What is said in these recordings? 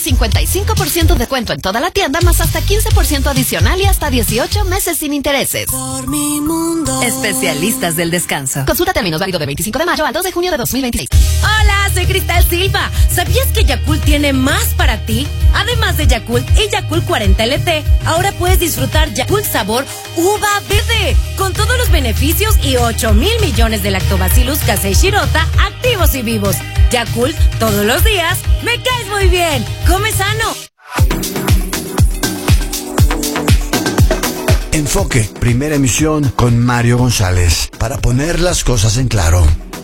55% de descuento en toda la tienda, más hasta 15% adicional y hasta 18 meses sin intereses. Por mi mundo. Especialistas del descanso. Consulta términos válido de 25 de mayo al 2 de junio de 2026. Hola, soy Cristal Silva. ¿Sabías que Yakult tiene más para ti? Además de Yakult y Yakult 40 LT, ahora puedes disfrutar Yakult sabor uva verde, con todos los beneficios y 8,000 millones de lactobacillus casei shirota activos y vivos. Yakult, todos los días, me caes muy bien. Come sano. Enfoque, primera emisión con Mario González, para poner las cosas en claro.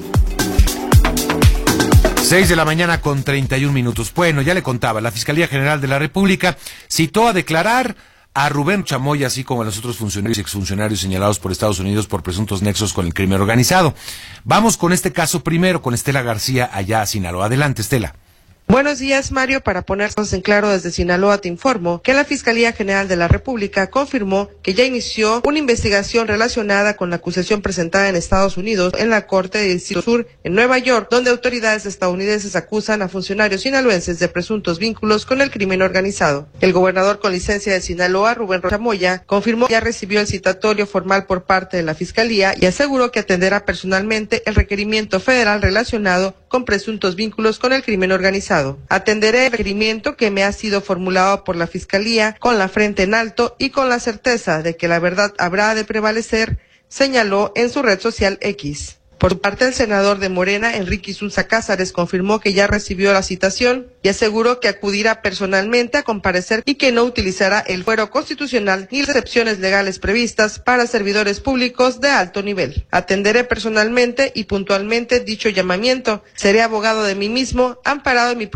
6 de la mañana con 31 minutos. Bueno, ya le contaba, la Fiscalía General de la República citó a declarar a Rubén Chamoy, así como a los otros funcionarios y exfuncionarios señalados por Estados Unidos por presuntos nexos con el crimen organizado. Vamos con este caso primero, con Estela García, allá a Sinaloa. Adelante, Estela. Buenos días, Mario. Para ponernos en claro desde Sinaloa, te informo que la Fiscalía General de la República confirmó que ya inició una investigación relacionada con la acusación presentada en Estados Unidos en la Corte de Distrito Sur en Nueva York, donde autoridades estadounidenses acusan a funcionarios sinaloenses de presuntos vínculos con el crimen organizado. El gobernador con licencia de Sinaloa, Rubén Chamoy, confirmó que ya recibió el citatorio formal por parte de la Fiscalía y aseguró que atenderá personalmente el requerimiento federal relacionado con presuntos vínculos con el crimen organizado. Atenderé el requerimiento que me ha sido formulado por la Fiscalía con la frente en alto y con la certeza de que la verdad habrá de prevalecer, señaló en su red social X. Por su parte, el senador de Morena, Enrique Isunza Cázares, confirmó que ya recibió la citación y aseguró que acudirá personalmente a comparecer y que no utilizará el fuero constitucional ni las excepciones legales previstas para servidores públicos de alto nivel. Atenderé personalmente y puntualmente dicho llamamiento. Seré abogado de mí mismo, amparado en mi